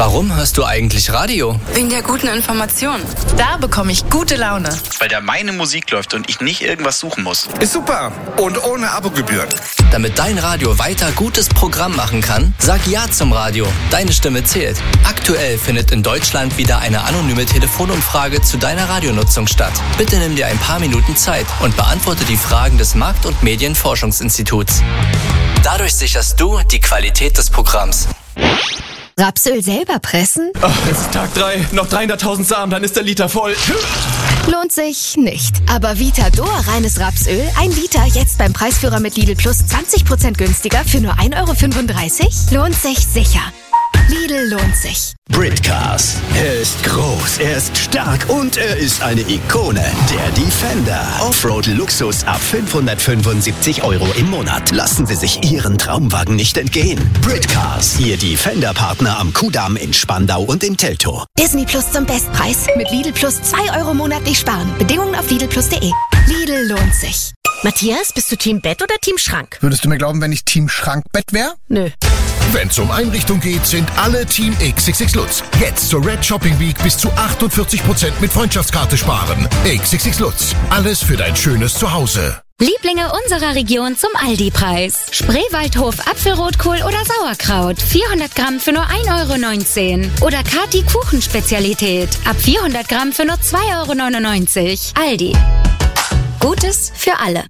Warum hörst du eigentlich Radio? Wegen der guten Information. Da bekomme ich gute Laune. Weil da meine Musik läuft und ich nicht irgendwas suchen muss. Ist super und ohne Abogebühren. Damit dein Radio weiter gutes Programm machen kann, sag Ja zum Radio. Deine Stimme zählt. Aktuell findet in Deutschland wieder eine anonyme Telefonumfrage zu deiner Radionutzung statt. Bitte nimm dir ein paar Minuten Zeit und beantworte die Fragen des Markt- und Medienforschungsinstituts. Dadurch sicherst du die Qualität des Programms. Rapsöl selber pressen? Oh, es ist Tag 3, noch 300.000 Samen, dann ist der Liter voll. Lohnt sich nicht. Aber Vitador reines Rapsöl, 1 Liter, jetzt beim Preisführer mit Lidl Plus 20% günstiger für nur 1,35 €? Lohnt sich sicher. Lidl lohnt sich. Britcars. Er ist groß, er ist stark und er ist eine Ikone. Der Defender. Offroad-Luxus ab 575 € im Monat. Lassen Sie sich Ihren Traumwagen nicht entgehen. Britcars. Ihr Defender-Partner am Kudamm in Spandau und in Teltow. Disney Plus zum Bestpreis. Mit Lidl Plus 2 € monatlich sparen. Bedingungen auf lidlplus.de. Lidl lohnt sich. Matthias, bist du Team Bett oder Team Schrank? Würdest du mir glauben, wenn ich Team Schrankbett wäre? Nö. Wenn es um Einrichtung geht, sind alle Team XXX Lutz. Jetzt zur Red Shopping Week bis zu 48% mit Freundschaftskarte sparen. XXX Lutz. Alles für dein schönes Zuhause. Lieblinge unserer Region zum Aldi-Preis. Spreewaldhof Apfelrotkohl oder Sauerkraut. 400 Gramm für nur 1,19 €. Oder Kati Kuchenspezialität. Ab 400 Gramm für nur 2,99 €. Aldi. Gutes für alle.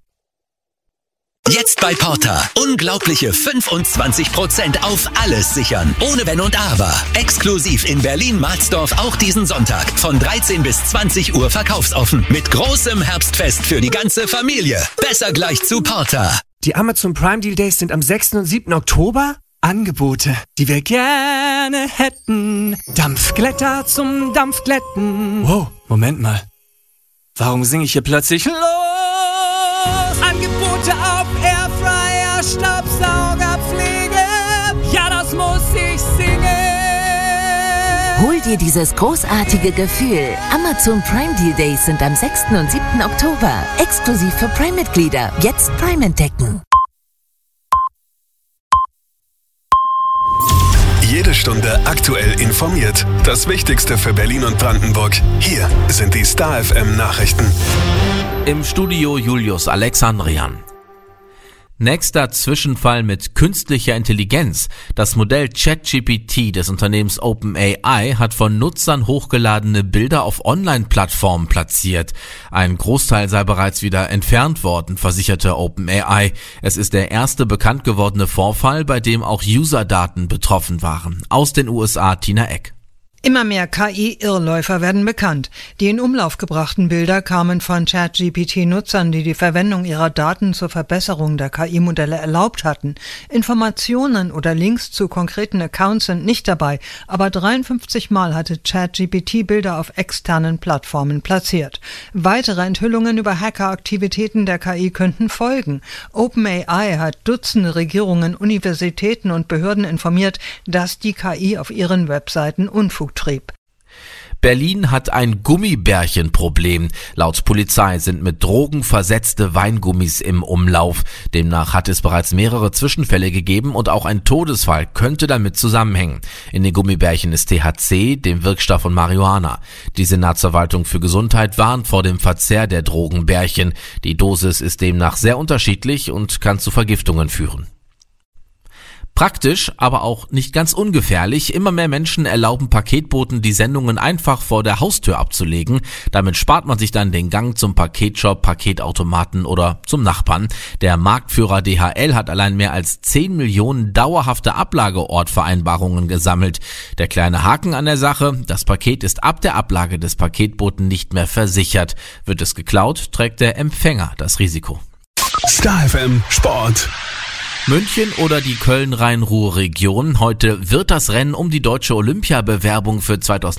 Jetzt bei Porter. Unglaubliche 25% auf alles sichern. Ohne Wenn und Aber. Exklusiv in Berlin-Marsdorf auch diesen Sonntag. Von 13 bis 20 Uhr verkaufsoffen. Mit großem Herbstfest für die ganze Familie. Besser gleich zu Porter. Die Amazon Prime Deal Days sind am 6. und 7. Oktober. Angebote, die wir gerne hätten. Dampfglätter zum Dampfglätten. Wow, Moment mal. Warum singe ich hier plötzlich los? Angebote auf Airfryer, Staubsaugerpflege. Ja, das muss ich singen. Hol dir dieses großartige Gefühl. Amazon Prime Deal Days sind am 6. und 7. Oktober. Exklusiv für Prime-Mitglieder. Jetzt Prime entdecken. Jede Stunde aktuell informiert. Das Wichtigste für Berlin und Brandenburg. Hier sind die Star FM Nachrichten. Im Studio Julius Alexandrian. Nächster Zwischenfall mit künstlicher Intelligenz. Das Modell ChatGPT des Unternehmens OpenAI hat von Nutzern hochgeladene Bilder auf Online-Plattformen platziert. Ein Großteil sei bereits wieder entfernt worden, versicherte OpenAI. Es ist der erste bekannt gewordene Vorfall, bei dem auch Userdaten betroffen waren. Aus den USA Tina Eck. Immer mehr KI-Irrläufer werden bekannt. Die in Umlauf gebrachten Bilder kamen von ChatGPT-Nutzern, die die Verwendung ihrer Daten zur Verbesserung der KI-Modelle erlaubt hatten. Informationen oder Links zu konkreten Accounts sind nicht dabei, aber 53 Mal hatte ChatGPT Bilder auf externen Plattformen platziert. Weitere Enthüllungen über Hackeraktivitäten der KI könnten folgen. OpenAI hat Dutzende Regierungen, Universitäten und Behörden informiert, dass die KI auf ihren Webseiten Unfug trieb. Berlin hat ein Gummibärchenproblem. Laut Polizei sind mit Drogen versetzte Weingummis im Umlauf. Demnach hat es bereits mehrere Zwischenfälle gegeben und auch ein Todesfall könnte damit zusammenhängen. In den Gummibärchen ist THC, dem Wirkstoff von Marihuana. Die Senatsverwaltung für Gesundheit warnt vor dem Verzehr der Drogenbärchen. Die Dosis ist demnach sehr unterschiedlich und kann zu Vergiftungen führen. Praktisch, aber auch nicht ganz ungefährlich. Immer mehr Menschen erlauben Paketboten, die Sendungen einfach vor der Haustür abzulegen. Damit spart man sich dann den Gang zum Paketshop, Paketautomaten oder zum Nachbarn. Der Marktführer DHL hat allein mehr als 10 Millionen dauerhafte Ablageortvereinbarungen gesammelt. Der kleine Haken an der Sache: Das Paket ist ab der Ablage des Paketboten nicht mehr versichert. Wird es geklaut, trägt der Empfänger das Risiko. Star FM Sport. München oder die Köln-Rhein-Ruhr-Region. Heute wird das Rennen um die deutsche Olympiabewerbung für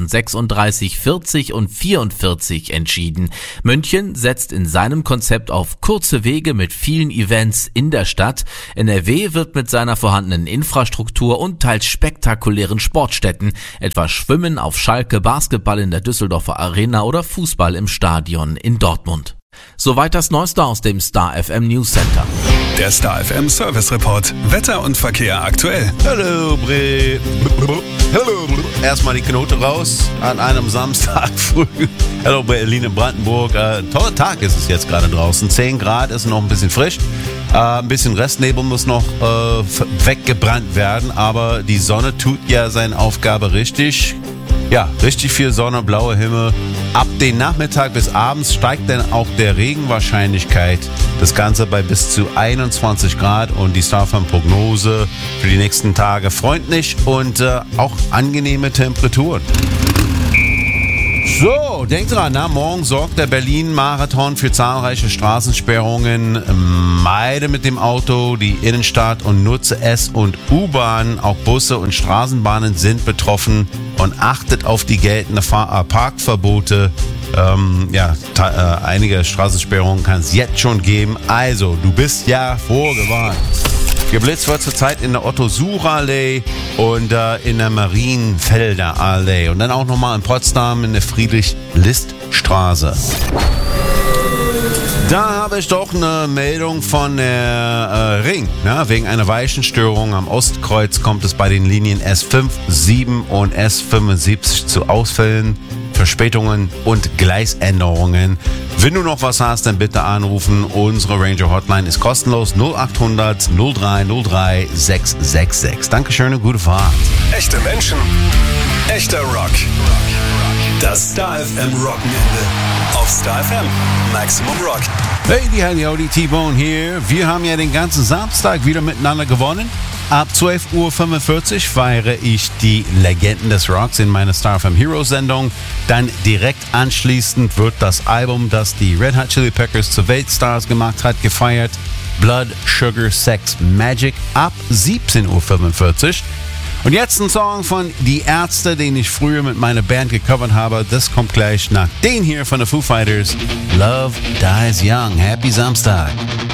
2036, 40 und 44 entschieden. München setzt in seinem Konzept auf kurze Wege mit vielen Events in der Stadt. NRW wird mit seiner vorhandenen Infrastruktur und teils spektakulären Sportstätten, etwa Schwimmen auf Schalke, Basketball in der Düsseldorfer Arena oder Fußball im Stadion in Dortmund. Soweit das Neueste aus dem Star FM News Center. Der Star FM Service Report. Wetter und Verkehr aktuell. Hallo, Erstmal die Knote raus an einem Samstag früh. Hallo Berlin und Brandenburg. Toller Tag ist es jetzt gerade draußen. 10 Grad, ist noch ein bisschen frisch. Ein bisschen Restnebel muss noch weggebrannt werden, aber die Sonne tut ja seine Aufgabe richtig. Ja, richtig viel Sonne, blauer Himmel. Ab dem Nachmittag bis abends steigt dann auch der Regenwahrscheinlichkeit. Das Ganze bei bis zu 21 Grad und die StarFM-Prognose für die nächsten Tage freundlich und auch angenehme Temperaturen. So, denkt dran, morgen sorgt der Berlin-Marathon für zahlreiche Straßensperrungen. Meide mit dem Auto die Innenstadt und nutze S- und U-Bahn. Auch Busse und Straßenbahnen sind betroffen und achtet auf die geltenden Parkverbote. Einige Straßensperrungen kann es jetzt schon geben. Also, du bist ja vorgewarnt. Geblitzt wird zurzeit in der Otto-Sucher-Allee und in der Marienfelder Allee. Und dann auch nochmal in Potsdam in der Friedrich-List-Straße. Da habe ich doch eine Meldung von der Ring. Ja, wegen einer Weichenstörung am Ostkreuz kommt es bei den Linien S5, 7 und S75 zu Ausfällen, Verspätungen und Gleisänderungen. Wenn du noch was hast, dann bitte anrufen. Unsere Ranger Hotline ist kostenlos 0800 0303 666. Dankeschön und gute Fahrt. Echte Menschen, echter Rock. Das Star FM Wochenende auf Star FM Maximum Rock. Hey, die T-Bone hier. Wir haben ja den ganzen Samstag wieder miteinander gewonnen. Ab 12:45 Uhr feiere ich die Legenden des Rocks in meiner Star FM Heroes Sendung. Dann direkt anschließend wird das Album, das die Red Hot Chili Peppers zu Weltstars gemacht hat, gefeiert. Blood, Sugar, Sex, Magic ab 17:45 Uhr. Und jetzt ein Song von Die Ärzte, den ich früher mit meiner Band gecovert habe. Das kommt gleich nach den hier von den Foo Fighters. Love Dies Young. Happy Samstag.